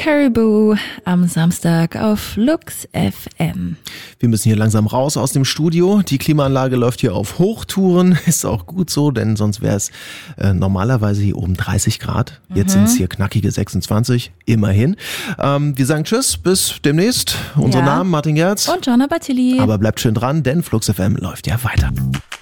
Caribou am Samstag auf Lux FM. Wir müssen hier langsam raus aus dem Studio. Die Klimaanlage läuft hier auf Hochtouren. Ist auch gut so, denn sonst wäre es normalerweise hier oben 30 Grad. Jetzt sind es hier knackige 26, immerhin. Wir sagen Tschüss, bis demnächst. Unsere Namen Martin Gerz und Joanna Batili. Aber bleibt schön dran, denn Flux FM läuft ja weiter.